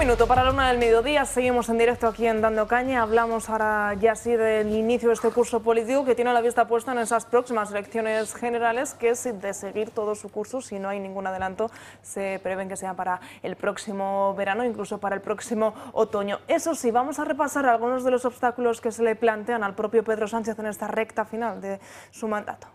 minuto para la 1 del mediodía, seguimos en directo aquí en Dando Caña. Hablamos ahora ya sí del inicio de este curso político que tiene la vista puesta en esas próximas elecciones generales, que es de seguir todo su curso, si no hay ningún adelanto, se prevén que sea para el próximo verano, incluso para el próximo otoño. Eso sí, vamos a repasar algunos de los obstáculos que se le plantean al propio Pedro Sánchez en esta recta final de su mandato.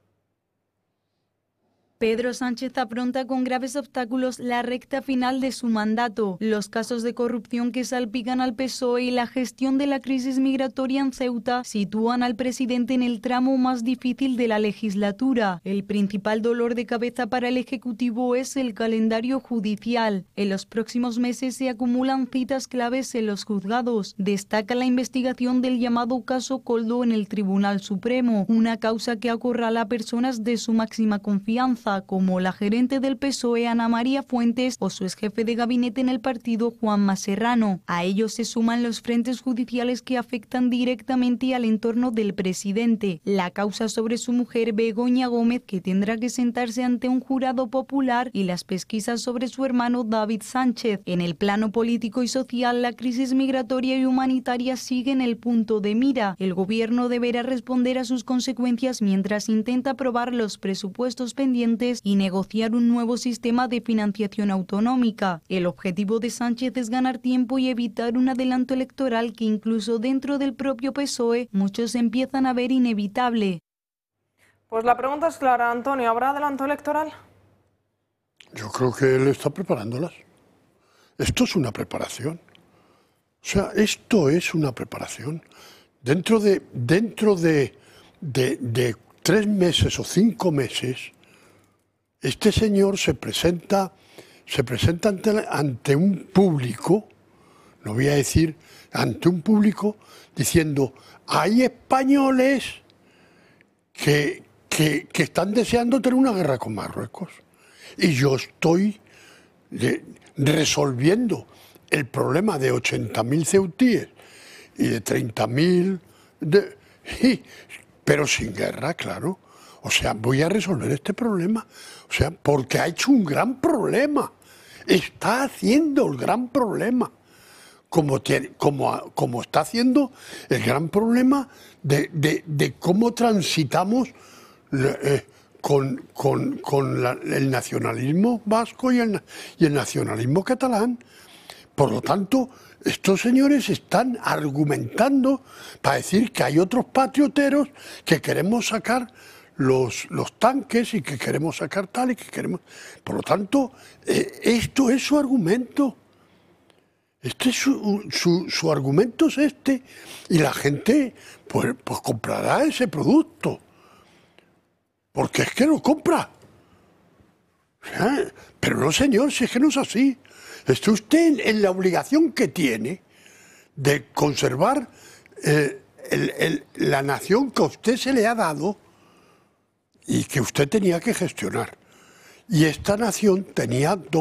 Pedro Sánchez afronta con graves obstáculos la recta final de su mandato. Los casos de corrupción que salpican al PSOE y la gestión de la crisis migratoria en Ceuta sitúan al presidente en el tramo más difícil de la legislatura. El principal dolor de cabeza para el Ejecutivo es el calendario judicial. En los próximos meses se acumulan citas claves en los juzgados. Destaca la investigación del llamado caso Koldo en el Tribunal Supremo, una causa que acorrala a personas de su máxima confianza, como la gerente del PSOE Ana María Fuentes o su exjefe de gabinete en el partido Juanma Serrano. A ellos se suman los frentes judiciales que afectan directamente al entorno del presidente. La causa sobre su mujer Begoña Gómez, que tendrá que sentarse ante un jurado popular, y las pesquisas sobre su hermano David Sánchez. En el plano político y social, la crisis migratoria y humanitaria sigue en el punto de mira. El gobierno deberá responder a sus consecuencias mientras intenta aprobar los presupuestos pendientes y negociar un nuevo sistema de financiación autonómica. El objetivo de Sánchez es ganar tiempo y evitar un adelanto electoral que incluso dentro del propio PSOE muchos empiezan a ver inevitable. Pues la pregunta es clara, Antonio, ¿habrá adelanto electoral? Yo creo que él está preparándolas. Esto es una preparación. O sea, esto es una preparación. Dentro de 3 meses o 5 meses, este señor se presenta ante un público, no voy a decir ante un público, diciendo, hay españoles que están deseando tener una guerra con Marruecos. Y yo estoy resolviendo el problema de 80.000 ceutíes y de 30.000, pero sin guerra, claro. O sea, voy a resolver este problema. O sea, porque ha hecho un gran problema. Está haciendo el gran problema. Como está haciendo el gran problema de cómo transitamos con el nacionalismo vasco y el nacionalismo catalán. Por lo tanto, estos señores están argumentando para decir que hay otros patrioteros que queremos sacar los tanques y que queremos sacar tal y que queremos... Por lo tanto, esto es su argumento. Su argumento es este. Y la gente pues comprará ese producto. Porque es que lo compra. Pero no, señor, si es que no es así. Está usted en la obligación que tiene de conservar la nación que a usted se le ha dado y que usted tenía que gestionar. Y esta nación tenía dos